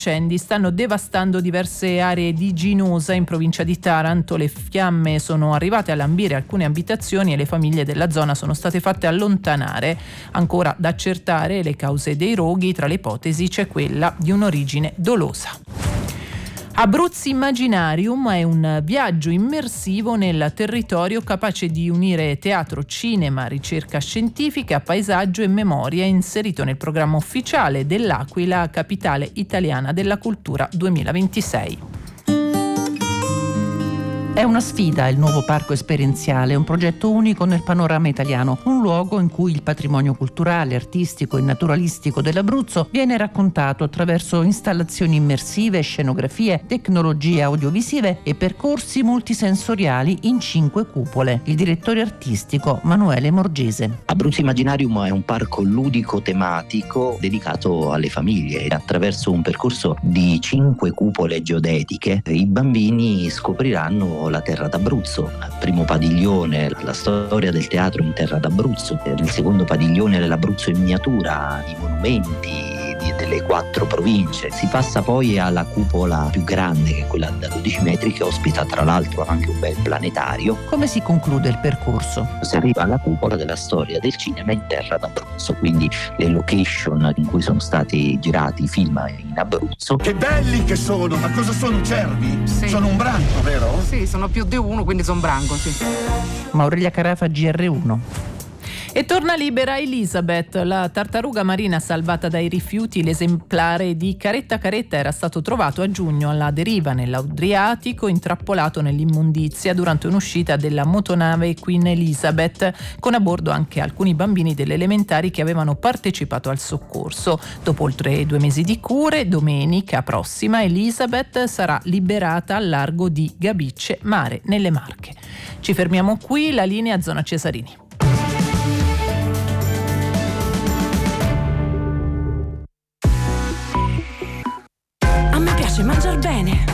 incendi stanno devastando diverse aree di Ginosa in provincia di Taranto. Le fiamme sono arrivate a lambire alcune abitazioni e le famiglie della zona sono state fatte allontanare. Ancora da accertare le cause dei roghi, tra le ipotesi c'è quella di un'origine dolosa. Abruzzi Imaginarium è un viaggio immersivo nel territorio capace di unire teatro, cinema, ricerca scientifica, paesaggio e memoria, inserito nel programma ufficiale dell'Aquila, capitale italiana della cultura 2026. È una sfida il nuovo parco esperienziale, un progetto unico nel panorama italiano, un luogo in cui il patrimonio culturale, artistico e naturalistico dell'Abruzzo viene raccontato attraverso installazioni immersive, scenografie, tecnologie audiovisive e percorsi multisensoriali in 5 cupole. Il direttore artistico Manuele Morgese. Abruzzi Imaginarium è un parco ludico tematico dedicato alle famiglie. Attraverso un percorso di 5 cupole geodetiche i bambini scopriranno la terra d'Abruzzo. Il primo padiglione, la storia del teatro in terra d'Abruzzo. Il secondo padiglione, l'Abruzzo in miniatura, i monumenti delle 4 province. Si passa poi alla cupola più grande, che è quella da 12 metri, che ospita tra l'altro anche un bel planetario. Come si conclude il percorso? Si arriva alla cupola della storia del cinema in terra d'Abruzzo, quindi le location in cui sono stati girati i film in Abruzzo. Che belli che sono! Ma cosa sono, cervi? Sì. Sono un branco, vero? Sì, sono più di uno, quindi sono branco, sì. Aurelia Carafa, GR1. E torna libera Elizabeth, la tartaruga marina salvata dai rifiuti. L'esemplare di Caretta Caretta era stato trovato a giugno alla deriva nell'Adriatico, intrappolato nell'immondizia durante un'uscita della motonave Queen Elizabeth, con a bordo anche alcuni bambini delle elementari che avevano partecipato al soccorso. Dopo oltre 2 mesi di cure, domenica prossima Elizabeth sarà liberata al largo di Gabicce, Mare, nelle Marche. Ci fermiamo qui, la linea Zona Cesarini. Mangiar bene.